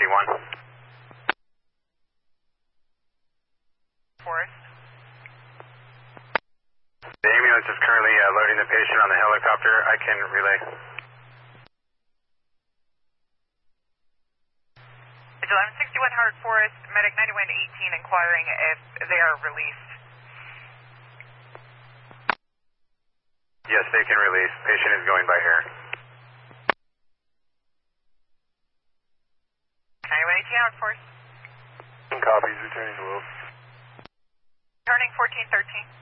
61. Forest. The ambulance is currently loading the patient on the helicopter. I can relay. Vigilance 61 Howard Forest, medic 9118 inquiring if they are released. Yes, they can release. Patient is going by air. 9118 Howard Forest. Copies, returning to Will. Turning 1413.